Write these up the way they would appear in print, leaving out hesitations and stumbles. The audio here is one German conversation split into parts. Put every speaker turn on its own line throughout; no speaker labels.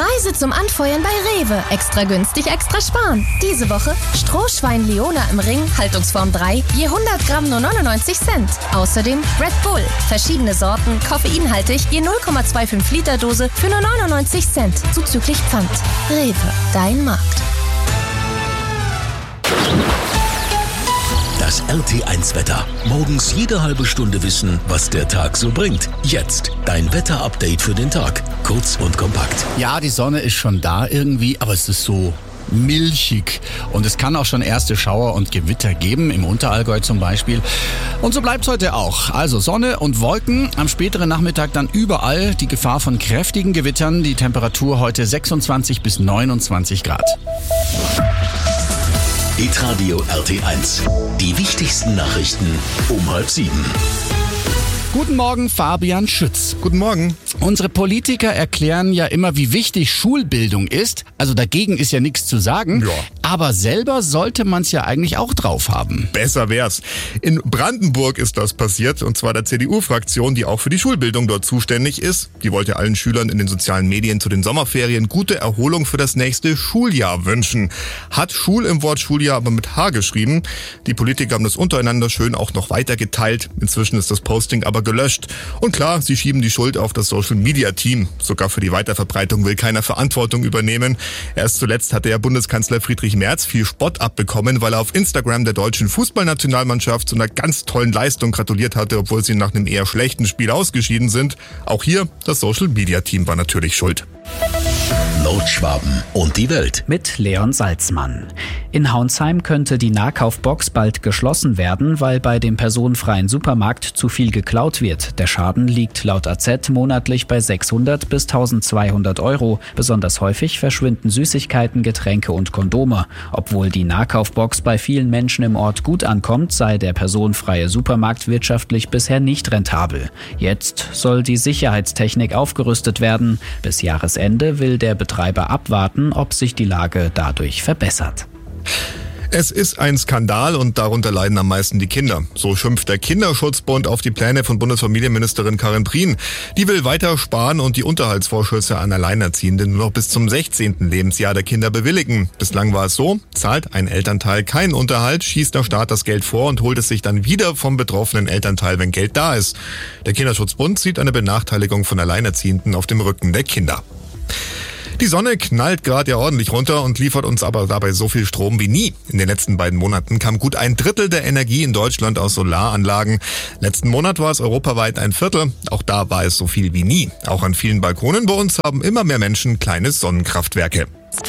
Preise zum Anfeuern bei Rewe. Extra günstig, extra sparen. Diese Woche Strohschwein Leona im Ring, Haltungsform 3, je 100 Gramm nur 99 Cent. Außerdem Red Bull, verschiedene Sorten, koffeinhaltig, je 0,25 Liter Dose für nur 99 Cent, zuzüglich Pfand. Rewe, dein Markt.
Das RT1-Wetter. Morgens jede halbe Stunde wissen, was der Tag so bringt. Jetzt dein Wetter-Update für den Tag. Kurz und kompakt.
Ja, die Sonne ist schon da irgendwie, aber es ist so milchig. Und es kann auch schon erste Schauer und Gewitter geben, im Unterallgäu zum Beispiel. Und so bleibt es heute auch. Also Sonne und Wolken, am späteren Nachmittag dann überall die Gefahr von kräftigen Gewittern. Die Temperatur heute 26 bis 29 Grad.
Hitradio RT1. Die wichtigsten Nachrichten um 6:30.
Guten Morgen, Fabian Schütz.
Guten Morgen.
Unsere Politiker erklären ja immer, wie wichtig Schulbildung ist. Also dagegen ist ja nichts zu sagen.
Ja.
Aber selber sollte man es ja eigentlich auch drauf haben.
Besser wär's. In Brandenburg ist das passiert, und zwar der CDU-Fraktion, die auch für die Schulbildung dort zuständig ist. Die wollte allen Schülern in den sozialen Medien zu den Sommerferien gute Erholung für das nächste Schuljahr wünschen. Hat Schul im Wort Schuljahr aber mit H geschrieben. Die Politiker haben das untereinander schön auch noch weiter geteilt. Inzwischen ist das Posting aber gelöscht. Und klar, sie schieben die Schuld auf das Social-Media-Team. Sogar für die Weiterverbreitung will keiner Verantwortung übernehmen. Erst zuletzt hatte ja Bundeskanzler Friedrich Merz viel Spott abbekommen, weil er auf Instagram der deutschen Fußballnationalmannschaft zu einer ganz tollen Leistung gratuliert hatte, obwohl sie nach einem eher schlechten Spiel ausgeschieden sind. Auch hier, das Social-Media-Team war natürlich schuld.
Nordschwaben und die Welt.
Mit Leon Salzmann. In Haunsheim könnte die Nahkaufbox bald geschlossen werden, weil bei dem personenfreien Supermarkt zu viel geklaut wird. Der Schaden liegt laut AZ monatlich bei 600 bis 1200 Euro. Besonders häufig verschwinden Süßigkeiten, Getränke und Kondome. Obwohl die Nahkaufbox bei vielen Menschen im Ort gut ankommt, sei der personenfreie Supermarkt wirtschaftlich bisher nicht rentabel. Jetzt soll die Sicherheitstechnik aufgerüstet werden. Bis Jahresende will der Betreiber abwarten, ob sich die Lage dadurch verbessert.
Es ist ein Skandal und darunter leiden am meisten die Kinder. So schimpft der Kinderschutzbund auf die Pläne von Bundesfamilienministerin Karin Prien. Die will weiter sparen und die Unterhaltsvorschüsse an Alleinerziehende nur noch bis zum 16. Lebensjahr der Kinder bewilligen. Bislang war es so, zahlt ein Elternteil keinen Unterhalt, schießt der Staat das Geld vor und holt es sich dann wieder vom betroffenen Elternteil, wenn Geld da ist. Der Kinderschutzbund sieht eine Benachteiligung von Alleinerziehenden auf dem Rücken der Kinder. Die Sonne knallt gerade ja ordentlich runter und liefert uns aber dabei so viel Strom wie nie. In den letzten beiden Monaten kam gut ein Drittel der Energie in Deutschland aus Solaranlagen. Letzten Monat war es europaweit ein Viertel. Auch da war es so viel wie nie. Auch an vielen Balkonen bei uns haben immer mehr Menschen kleine Sonnenkraftwerke.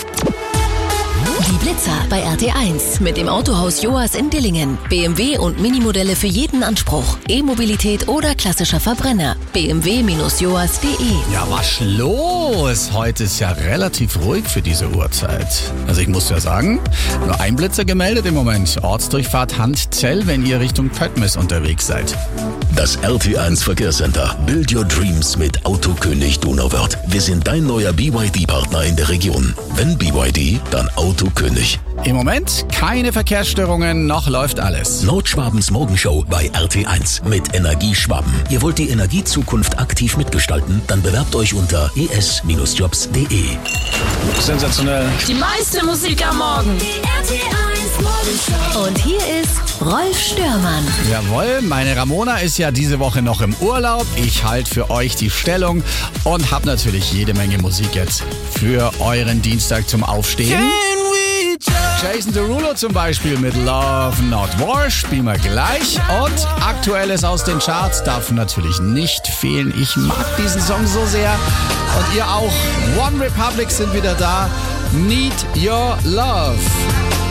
Die Blitzer bei RT1 mit dem Autohaus Joas in Dillingen. BMW und Minimodelle für jeden Anspruch. E-Mobilität oder klassischer Verbrenner. bmw-joas.de.
Ja, was los? Heute ist ja relativ ruhig für diese Uhrzeit. Also ich muss ja sagen, nur ein Blitzer gemeldet im Moment. Ortsdurchfahrt Handzell, wenn ihr Richtung Pöttmes unterwegs seid.
Das RT1 Verkehrscenter. Build your dreams mit Autokönig Donauwörth. Wir sind dein neuer BYD-Partner in der Region. Wenn BYD, dann Autokönig.
Im Moment keine Verkehrsstörungen, noch läuft alles.
Nordschwabens Morgenshow bei RT1 mit Energieschwaben. Ihr wollt die Energiezukunft aktiv mitgestalten? Dann bewerbt euch unter es-jobs.de.
Sensationell.
Die meiste Musik am Morgen.
Die RT1 Morgenshow. Und hier ist Rolf Störmann.
Jawohl, meine Ramona ist ja diese Woche noch im Urlaub. Ich halte für euch die Stellung und habe natürlich jede Menge Musik jetzt für euren Dienstag zum Aufstehen. Jason Derulo zum Beispiel mit Love Not War spielen wir gleich. Und Aktuelles aus den Charts darf natürlich nicht fehlen. Ich mag diesen Song so sehr. Und ihr auch. One Republic sind wieder da. Need Your Love.